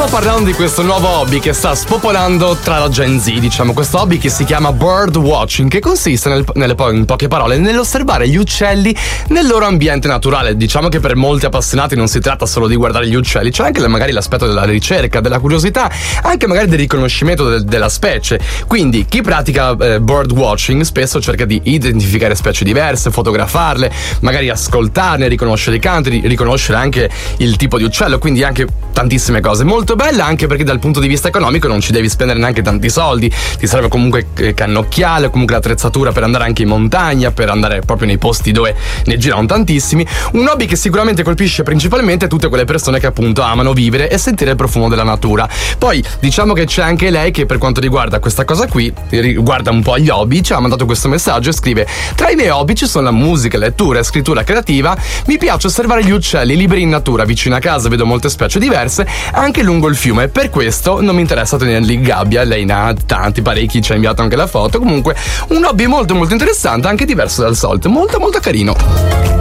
parlando di questo nuovo hobby che sta spopolando tra la Gen Z, diciamo, questo hobby che si chiama bird watching, che consiste in poche parole nell'osservare gli uccelli nel loro ambiente naturale. Diciamo che per molti appassionati non si tratta solo di guardare gli uccelli, c'è anche magari l'aspetto della ricerca, della curiosità, anche magari del riconoscimento della specie. Quindi chi pratica bird watching spesso cerca di identificare specie diverse, fotografarle, magari ascoltarne, riconoscere i canti, riconoscere anche il tipo di uccello, quindi anche tantissime cose. Molto bella anche perché dal punto di vista economico non ci devi spendere neanche tanti soldi, ti serve comunque cannocchiale, comunque l'attrezzatura per andare anche in montagna, per andare proprio nei posti dove ne girano tantissimi. Un hobby che sicuramente colpisce principalmente tutte quelle persone che appunto amano vivere e sentire il profumo della natura. Poi diciamo che c'è anche lei che, per quanto riguarda questa cosa qui, riguarda un po' gli hobby, ci ha mandato questo messaggio e scrive: tra i miei hobby ci sono la musica, lettura e scrittura creativa. Mi piace osservare gli uccelli liberi in natura, vicino a casa vedo molte specie diverse anche lungo il fiume, per questo non mi interessa tenerli in gabbia. Lei ne ha tanti, parecchi, ci ha inviato anche la foto. Comunque un hobby molto molto interessante, anche diverso dal solito, molto molto carino.